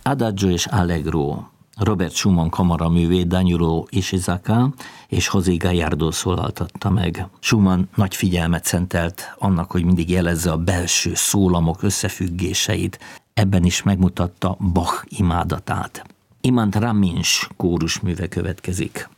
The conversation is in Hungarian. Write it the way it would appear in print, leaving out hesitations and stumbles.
Adagio és Allegro Robert Schumann kamaraművét Danilo Ishizaka és José Gallardo szólaltatta meg. Schumann nagy figyelmet szentelt annak, hogy mindig jelezze a belső szólamok összefüggéseit. Ebben is megmutatta Bach imádatát. Imant Ramins kórusműve következik.